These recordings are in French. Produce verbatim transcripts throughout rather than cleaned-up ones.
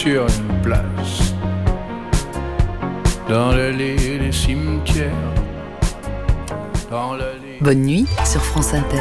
sur une place, dans l'allée des cimetières, dans l'allée... Bonne nuit sur France Inter.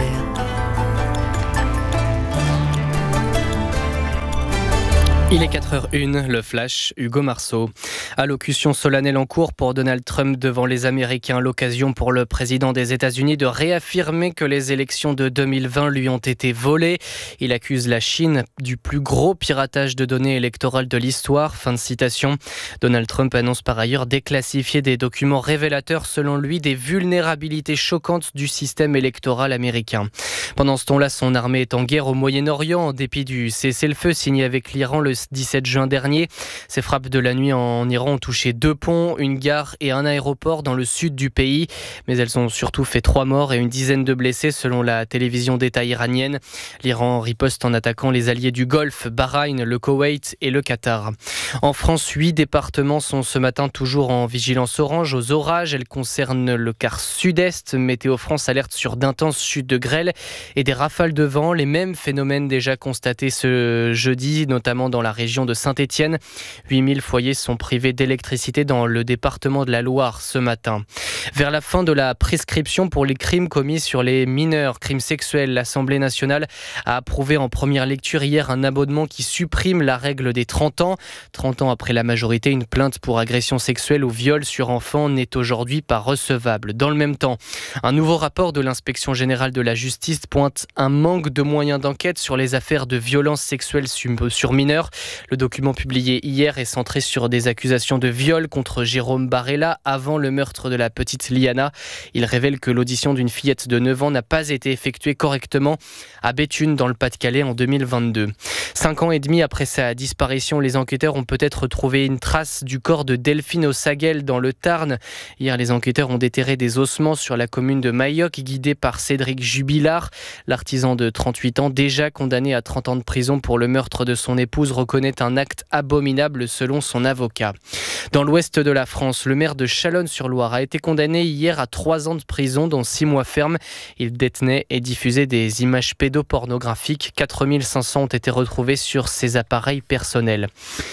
Il est quatre heures une, le flash, Hugo Marceau. Allocution solennelle en cours pour Donald Trump devant les Américains. L'occasion pour le président des États-Unis de réaffirmer que les élections de deux mille vingt lui ont été volées. Il accuse la Chine du plus gros piratage de données électorales de l'histoire. Fin de citation. Donald Trump annonce par ailleurs déclassifier des documents révélateurs, selon lui, des vulnérabilités choquantes du système électoral américain. Pendant ce temps-là, son armée est en guerre au Moyen-Orient, en dépit du cessez-le-feu signé avec l'Iran le dix-sept juin dernier. Ces frappes de la nuit en Iran ont touché deux ponts, une gare et un aéroport dans le sud du pays. Mais elles ont surtout fait trois morts et une dizaine de blessés selon la télévision d'État iranienne. L'Iran riposte en attaquant les alliés du Golfe, Bahreïn, le Koweït et le Qatar. En France, huit départements sont ce matin toujours en vigilance orange aux orages. Elles concernent le quart sud-est. Météo France alerte sur d'intenses chutes de grêle et des rafales de vent. Les mêmes phénomènes déjà constatés ce jeudi, notamment dans la région de Saint-Étienne. huit mille foyers sont privés d'électricité dans le département de la Loire ce matin. Vers la fin de la prescription pour les crimes commis sur les mineurs, crimes sexuels, l'Assemblée nationale a approuvé en première lecture hier un amendement qui supprime la règle des trente ans. trente ans après la majorité, une plainte pour agression sexuelle ou viol sur enfant n'est aujourd'hui pas recevable. Dans le même temps, un nouveau rapport de l'Inspection générale de la justice pointe un manque de moyens d'enquête sur les affaires de violences sexuelles sur mineurs. Le document publié hier est centré sur des accusations de viol contre Jérôme Barella avant le meurtre de la petite Liana. Il révèle que l'audition d'une fillette de neuf ans n'a pas été effectuée correctement à Béthune dans le Pas-de-Calais en deux mille vingt-deux. Cinq ans et demi après sa disparition, les enquêteurs ont peut-être trouvé une trace du corps de Delphine Ossaguel dans le Tarn. Hier, les enquêteurs ont déterré des ossements sur la commune de Mailloc, guidés par Cédric Jubilard. L'artisan de trente-huit ans, déjà condamné à trente ans de prison pour le meurtre de son épouse, reconnaît un acte abominable selon son avocat. Dans l'ouest de la France, le maire de Chalonnes-sur-Loire a été condamné hier à trois ans de prison, dont six mois ferme. Il détenait et diffusait des images pédopornographiques. quatre mille cinq cents ont été retrouvés sur ses appareils personnels.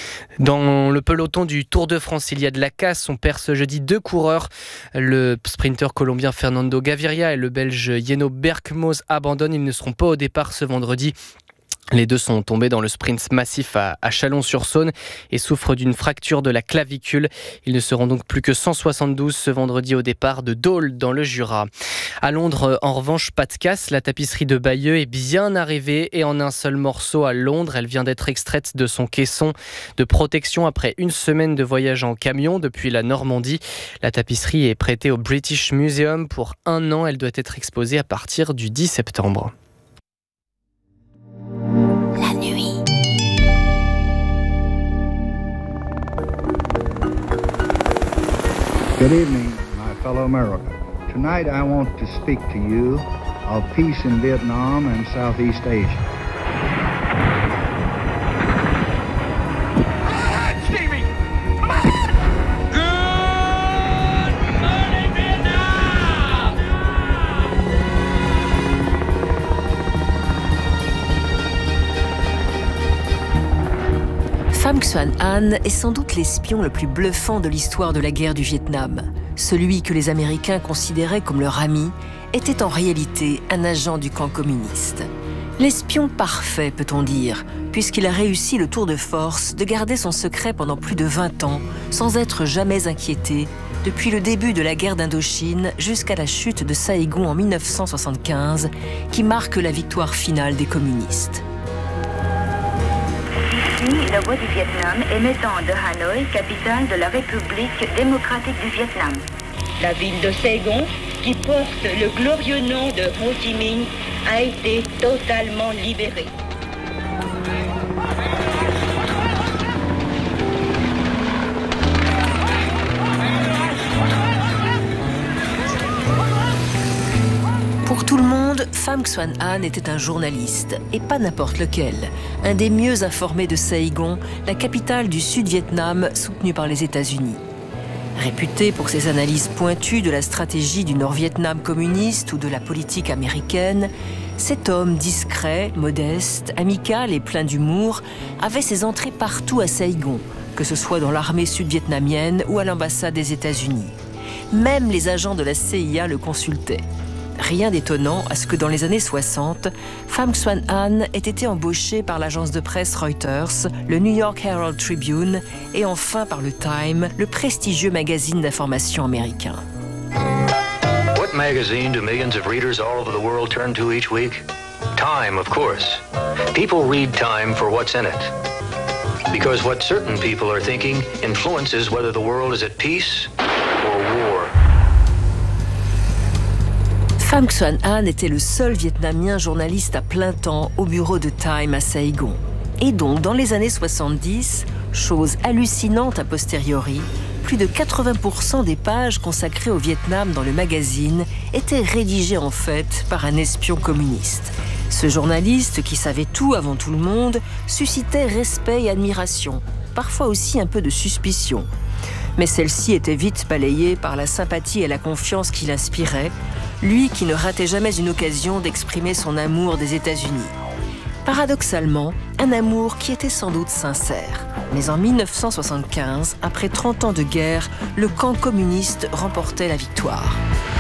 Dans le peloton du Tour de France, il y a de la casse. On perd ce jeudi deux coureurs. Le sprinter colombien Fernando Gaviria et le belge Jenno Berkmoos abandonnent. Ils ne seront pas au départ ce vendredi. Les deux sont tombés dans le sprint massif à, à Chalon-sur-Saône et souffrent d'une fracture de la clavicule. Ils ne seront donc plus que cent soixante-douze ce vendredi au départ de Dole dans le Jura. À Londres, en revanche, pas de casse. La tapisserie de Bayeux est bien arrivée et en un seul morceau à Londres. Elle vient d'être extraite de son caisson de protection après une semaine de voyage en camion depuis la Normandie. La tapisserie est prêtée au British Museum pour un an. Elle doit être exposée à partir du dix septembre. La nuit. Good evening, my fellow Americans. Tonight I want to speak to you of peace in Vietnam and Southeast Asia. Pham Xuan Anh est sans doute l'espion le plus bluffant de l'histoire de la guerre du Vietnam. Celui que les Américains considéraient comme leur ami était en réalité un agent du camp communiste. L'espion parfait, peut-on dire, puisqu'il a réussi le tour de force de garder son secret pendant plus de vingt ans, sans être jamais inquiété, depuis le début de la guerre d'Indochine jusqu'à la chute de Saïgon en mille neuf cent soixante-quinze, qui marque la victoire finale des communistes. Ici, la voix du Vietnam émettant de Hanoï, capitale de la République démocratique du Vietnam. La ville de Saigon, qui porte le glorieux nom de Ho Chi Minh, a été totalement libérée. Pour tout le monde, Pham Xuan Anh était un journaliste, et pas n'importe lequel. Un des mieux informés de Saigon, la capitale du Sud-Vietnam soutenue par les États-Unis. Réputé pour ses analyses pointues de la stratégie du Nord-Vietnam communiste ou de la politique américaine, cet homme discret, modeste, amical et plein d'humour avait ses entrées partout à Saigon, que ce soit dans l'armée sud-vietnamienne ou à l'ambassade des États-Unis. Même les agents de la C I A le consultaient. Rien d'étonnant à ce que dans les années soixante, Pham Xuan Anh ait été embauché par l'agence de presse Reuters, le New York Herald Tribune et enfin par le Time, le prestigieux magazine d'information américain. What magazine do millions of readers all over the world turn to each week? Time, of course. People read Time for what's in it. Because what certain people are thinking influences whether the world is at peace or war. Pham Xuan Anh était le seul Vietnamien journaliste à plein temps au bureau de Time à Saigon. Et donc, dans les années soixante-dix, chose hallucinante a posteriori, plus de quatre-vingts pour cent des pages consacrées au Vietnam dans le magazine étaient rédigées en fait par un espion communiste. Ce journaliste, qui savait tout avant tout le monde, suscitait respect et admiration, parfois aussi un peu de suspicion. Mais celle-ci était vite balayée par la sympathie et la confiance qu'il inspirait, lui qui ne ratait jamais une occasion d'exprimer son amour des États-Unis. Paradoxalement, un amour qui était sans doute sincère. Mais en mille neuf cent soixante-quinze, après trente ans de guerre, le camp communiste remportait la victoire.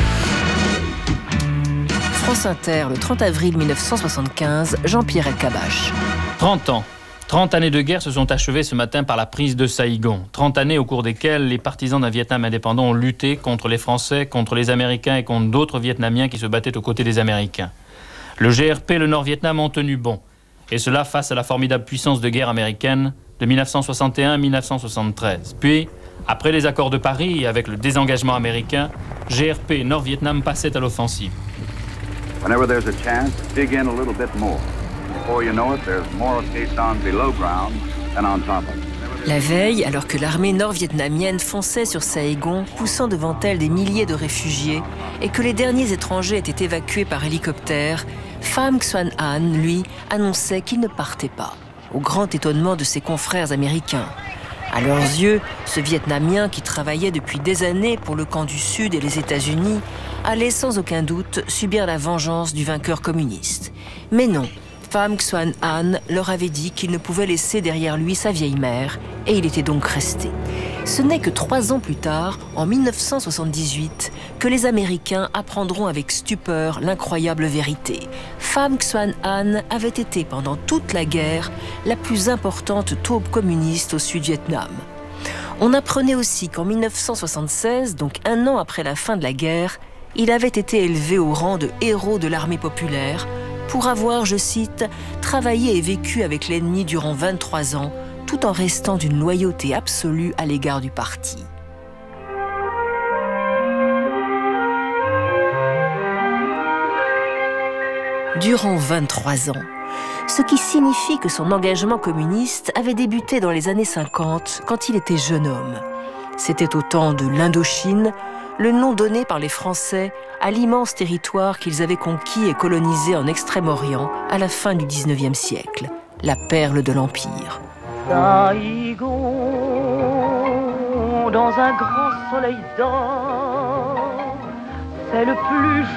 France Inter, le trente avril mille neuf cent soixante-quinze, Jean-Pierre Elkabbach. trente ans. trente années de guerre se sont achevées ce matin par la prise de Saigon. trente années au cours desquelles les partisans d'un Vietnam indépendant ont lutté contre les Français, contre les Américains et contre d'autres Vietnamiens qui se battaient aux côtés des Américains. Le G R P et le Nord-Vietnam ont tenu bon. Et cela face à la formidable puissance de guerre américaine de mille neuf cent soixante et un à mille neuf cent soixante-treize. Puis, après les accords de Paris et avec le désengagement américain, G R P et Nord-Vietnam passaient à l'offensive. Whenever there's a chance, dig in a little bit more. Before you know it, there's more caissons below ground than on top of it. La veille, alors que l'armée nord-vietnamienne fonçait sur Saigon, poussant devant elle des milliers de réfugiés, et que les derniers étrangers étaient évacués par hélicoptère, Pham Xuan Anh, lui, annonçait qu'il ne partait pas, au grand étonnement de ses confrères américains. À leurs yeux, ce Vietnamien qui travaillait depuis des années pour le camp du Sud et les États-Unis allait sans aucun doute subir la vengeance du vainqueur communiste. Mais non, Pham Xuan Anh leur avait dit qu'il ne pouvait laisser derrière lui sa vieille mère, et il était donc resté. Ce n'est que trois ans plus tard, en mille neuf cent soixante-dix-huit, que les Américains apprendront avec stupeur l'incroyable vérité. Pham Xuan Anh avait été pendant toute la guerre la plus importante taube communiste au Sud-Vietnam. On apprenait aussi qu'en mille neuf cent soixante-seize, donc un an après la fin de la guerre, il avait été élevé au rang de héros de l'armée populaire pour avoir, je cite, travaillé et vécu avec l'ennemi durant vingt-trois ans, tout en restant d'une loyauté absolue à l'égard du parti. Durant vingt-trois ans, ce qui signifie que son engagement communiste avait débuté dans les années cinquante, quand il était jeune homme. C'était au temps de l'Indochine, le nom donné par les Français à l'immense territoire qu'ils avaient conquis et colonisé en Extrême-Orient à la fin du dix-neuvième siècle, la perle de l'Empire. Saigon, dans un grand soleil d'or, c'est le plus